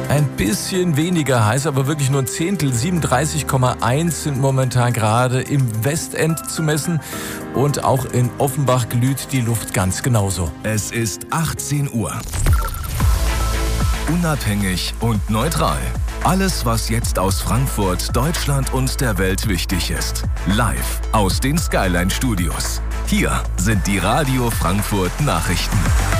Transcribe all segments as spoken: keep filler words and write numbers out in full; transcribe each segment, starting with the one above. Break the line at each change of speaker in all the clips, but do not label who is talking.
Ein bisschen weniger heiß, aber wirklich nur ein Zehntel. siebenunddreißig Komma eins sind momentan gerade im Westend zu messen. Und auch in Offenbach glüht die Luft ganz genauso.
Es ist achtzehn Uhr. Unabhängig und neutral. Alles, was jetzt aus Frankfurt, Deutschland und der Welt wichtig ist. Live aus den Skyline Studios. Hier sind die Radio Frankfurt Nachrichten.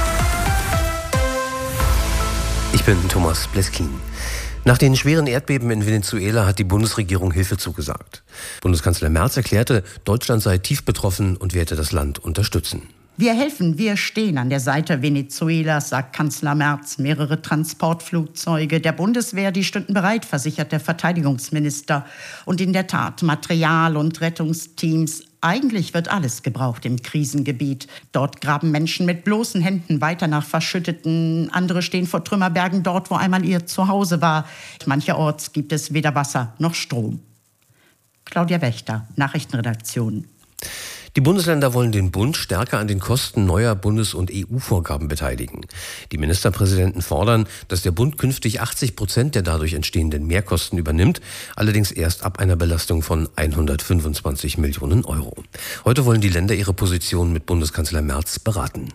Ich bin Thomas Bleskin. Nach den schweren Erdbeben in Venezuela hat die Bundesregierung Hilfe zugesagt. Bundeskanzler Merz erklärte, Deutschland sei tief betroffen und werde das Land unterstützen.
Wir helfen, wir stehen an der Seite Venezuelas, sagt Kanzler Merz. Mehrere Transportflugzeuge der Bundeswehr, die stünden bereit, versichert der Verteidigungsminister. Und in der Tat, Material und Rettungsteams. Eigentlich wird alles gebraucht im Krisengebiet. Dort graben Menschen mit bloßen Händen weiter nach Verschütteten. Andere stehen vor Trümmerbergen dort, wo einmal ihr Zuhause war. Mancherorts gibt es weder Wasser noch Strom. Claudia Wächter, Nachrichtenredaktion.
Die Bundesländer wollen den Bund stärker an den Kosten neuer Bundes- und E U-Vorgaben beteiligen. Die Ministerpräsidenten fordern, dass der Bund künftig achtzig Prozent der dadurch entstehenden Mehrkosten übernimmt, allerdings erst ab einer Belastung von hundertfünfundzwanzig Millionen Euro. Heute wollen die Länder ihre Position mit Bundeskanzler Merz beraten.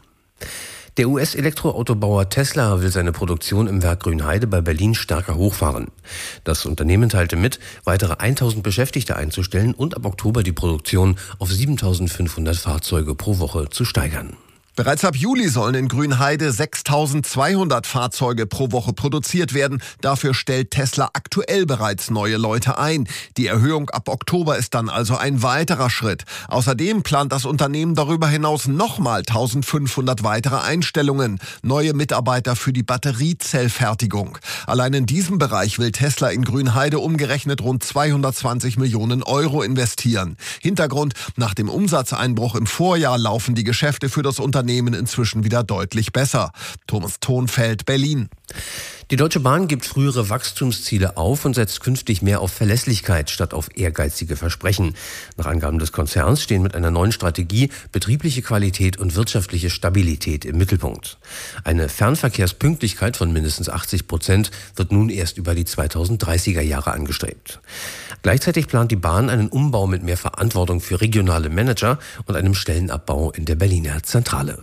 Der U S-Elektroautobauer Tesla will seine Produktion im Werk Grünheide bei Berlin stärker hochfahren. Das Unternehmen teilte mit, weitere tausend Beschäftigte einzustellen und ab Oktober die Produktion auf siebentausendfünfhundert Fahrzeuge pro Woche zu steigern.
Bereits ab Juli sollen in Grünheide sechstausendzweihundert Fahrzeuge pro Woche produziert werden. Dafür stellt Tesla aktuell bereits neue Leute ein. Die Erhöhung ab Oktober ist dann also ein weiterer Schritt. Außerdem plant das Unternehmen darüber hinaus nochmal eintausendfünfhundert weitere Einstellungen. Neue Mitarbeiter für die Batteriezellfertigung. Allein in diesem Bereich will Tesla in Grünheide umgerechnet rund zweihundertzwanzig Millionen Euro investieren. Hintergrund: Nach dem Umsatzeinbruch im Vorjahr laufen die Geschäfte für das Unternehmen inzwischen wieder deutlich besser. Thomas Thonfeld, Berlin.
Die Deutsche Bahn gibt frühere Wachstumsziele auf und setzt künftig mehr auf Verlässlichkeit statt auf ehrgeizige Versprechen. Nach Angaben des Konzerns stehen mit einer neuen Strategie betriebliche Qualität und wirtschaftliche Stabilität im Mittelpunkt. Eine Fernverkehrspünktlichkeit von mindestens achtzig Prozent wird nun erst über die zweitausenddreißiger Jahre angestrebt. Gleichzeitig plant die Bahn einen Umbau mit mehr Verantwortung für regionale Manager und einem Stellenabbau in der Berliner Zentrale.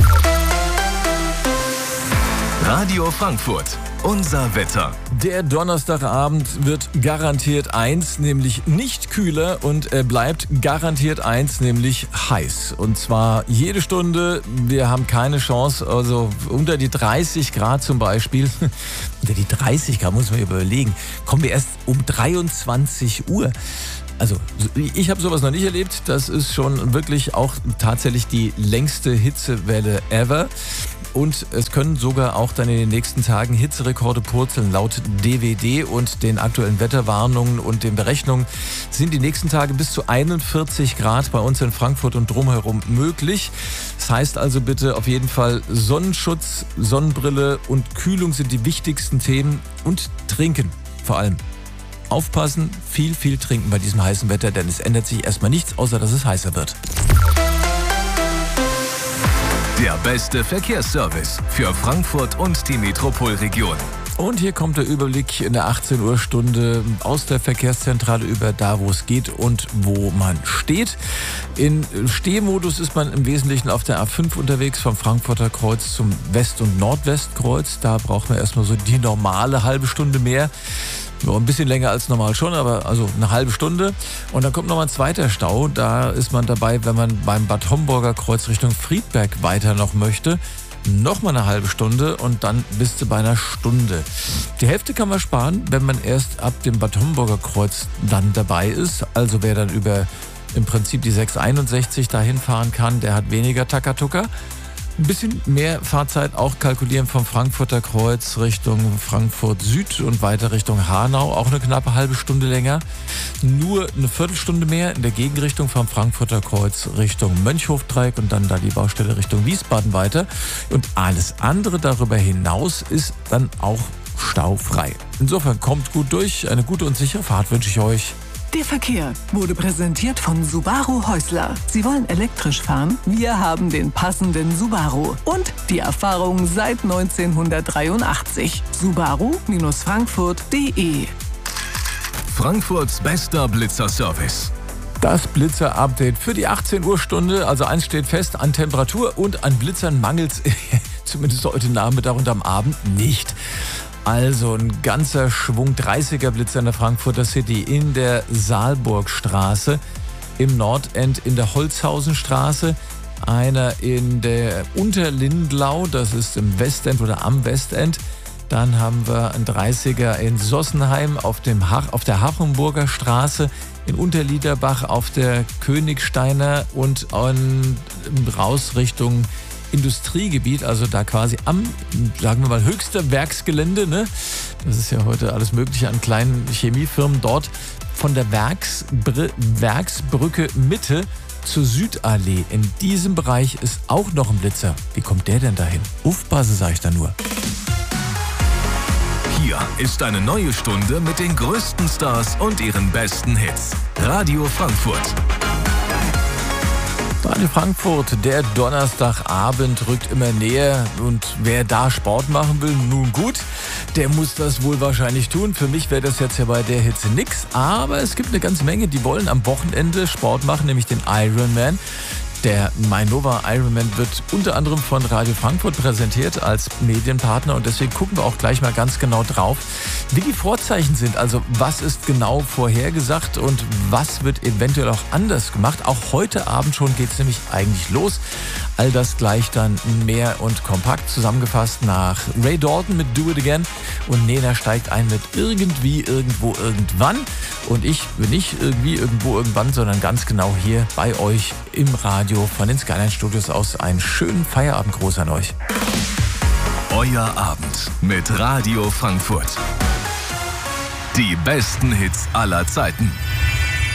Radio Frankfurt, unser Wetter.
Der Donnerstagabend wird garantiert eins, nämlich nicht kühler, und er bleibt garantiert eins, nämlich heiß. Und zwar jede Stunde. Wir haben keine Chance, also unter die dreißig Grad zum Beispiel. Unter die dreißig Grad muss man überlegen. Kommen wir erst um dreiundzwanzig Uhr. Also ich habe sowas noch nicht erlebt. Das ist schon wirklich auch tatsächlich die längste Hitzewelle ever. Und es können sogar auch dann in den nächsten Tagen Hitzerekorde purzeln. Laut D W D und den aktuellen Wetterwarnungen und den Berechnungen sind die nächsten Tage bis zu einundvierzig Grad bei uns in Frankfurt und drumherum möglich. Das heißt also bitte auf jeden Fall Sonnenschutz, Sonnenbrille und Kühlung sind die wichtigsten Themen, und trinken vor allem. Aufpassen, viel, viel trinken bei diesem heißen Wetter, denn es ändert sich erstmal nichts, außer dass es heißer wird.
Der beste Verkehrsservice für Frankfurt und die Metropolregion.
Und hier kommt der Überblick in der achtzehn Uhr Stunde aus der Verkehrszentrale über da, wo es geht und wo man steht. In Stehmodus ist man im Wesentlichen auf der A fünf unterwegs, vom Frankfurter Kreuz zum West- und Nordwestkreuz. Da braucht man erstmal so die normale halbe Stunde mehr. Ja, ein bisschen länger als normal schon, aber also eine halbe Stunde. Und dann kommt noch mal ein zweiter Stau. Da ist man dabei, wenn man beim Bad Homburger Kreuz Richtung Friedberg weiter noch möchte. Noch mal eine halbe Stunde und dann bist du bei einer Stunde. Die Hälfte kann man sparen, wenn man erst ab dem Bad Homburger Kreuz dann dabei ist. Also wer dann über im Prinzip die sechs einundsechzig dahin fahren kann, der hat weniger Takatuka. Ein bisschen mehr Fahrzeit auch kalkulieren vom Frankfurter Kreuz Richtung Frankfurt Süd und weiter Richtung Hanau. Auch eine knappe halbe Stunde länger. Nur eine Viertelstunde mehr in der Gegenrichtung vom Frankfurter Kreuz Richtung Mönchhofdreieck und dann da die Baustelle Richtung Wiesbaden weiter. Und alles andere darüber hinaus ist dann auch staufrei. Insofern kommt gut durch. Eine gute und sichere Fahrt wünsche ich euch.
Der Verkehr wurde präsentiert von Subaru Häusler. Sie wollen elektrisch fahren? Wir haben den passenden Subaru. Und die Erfahrung seit neunzehnhundertdreiundachtzig. Subaru Frankfurt punkt de.
Frankfurts bester Blitzer-Service.
Das Blitzer-Update für die achtzehn Uhr Stunde. Also eins steht fest, an Temperatur und an Blitzern mangelt es zumindest heute Nachmittag und am Abend nicht. Also ein ganzer Schwung dreißiger Blitzer in der Frankfurter City in der Saalburgstraße, im Nordend in der Holzhausenstraße, einer in der Unterlindlau, das ist im Westend oder am Westend. Dann haben wir ein dreißiger in Sossenheim auf, dem ha- auf der Hachenburger Straße, in Unterliederbach auf der Königsteiner und an, raus Richtung Industriegebiet, also da quasi am, sagen wir mal, höchster Werksgelände, ne? Das ist ja heute alles Mögliche an kleinen Chemiefirmen dort, von der Werksbr- Werksbrücke Mitte zur Südallee. In diesem Bereich ist auch noch ein Blitzer. Wie kommt der denn dahin? Aufpasse, sage ich da nur.
Hier ist eine neue Stunde mit den größten Stars und ihren besten Hits. Radio Frankfurt.
Radio Frankfurt, der Donnerstagabend rückt immer näher und wer da Sport machen will, nun gut, der muss das wohl wahrscheinlich tun. Für mich wäre das jetzt ja bei der Hitze nix, aber es gibt eine ganze Menge, die wollen am Wochenende Sport machen, nämlich den Ironman. Der Mainova Ironman wird unter anderem von Radio Frankfurt präsentiert als Medienpartner und deswegen gucken wir auch gleich mal ganz genau drauf, wie die Vorzeichen sind. Also was ist genau vorhergesagt und was wird eventuell auch anders gemacht. Auch heute Abend schon geht es nämlich eigentlich los. All das gleich dann mehr und kompakt zusammengefasst nach Ray Dalton mit Do It Again und Nena steigt ein mit Irgendwie, Irgendwo, Irgendwann. Und ich bin nicht irgendwie, irgendwo, irgendwann, sondern ganz genau hier bei euch im Radio von den Skyline Studios aus. Einen schönen Feierabendgruß an euch.
Euer Abend mit Radio Frankfurt. Die besten Hits aller Zeiten.